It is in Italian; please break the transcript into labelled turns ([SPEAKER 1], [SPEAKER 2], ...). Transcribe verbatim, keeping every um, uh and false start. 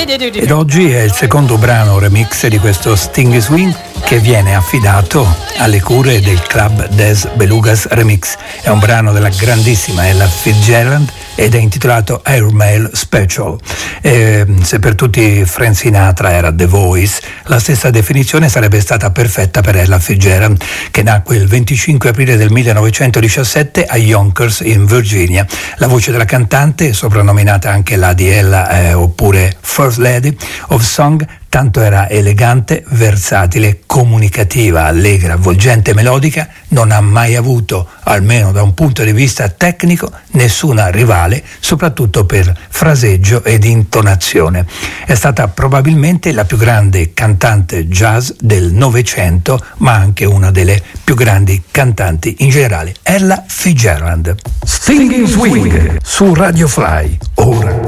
[SPEAKER 1] Ed oggi è il secondo brano remix di questo Sting Swing che viene affidato alle cure del club Des Belugas Remix. È un brano della grandissima Ella Fitzgerald ed è intitolato Airmail Special. E se per tutti Frank Sinatra era The Voice, la stessa definizione sarebbe stata perfetta per Ella Fitzgerald, che nacque il venticinque aprile del millenovecentodiciassette a Yonkers in Virginia. La voce della cantante, soprannominata anche Lady Ella eh, oppure First Lady of Song, tanto era elegante, versatile, comunicativa, allegra, avvolgente, melodica, non ha mai avuto, almeno da un punto di vista tecnico, nessuna rivale, soprattutto per fraseggio ed intonazione. È stata probabilmente la più grande cantante jazz del Novecento, ma anche una delle più grandi cantanti in generale. Ella Fitzgerald. Stinging Swing su Radio Fly, ora.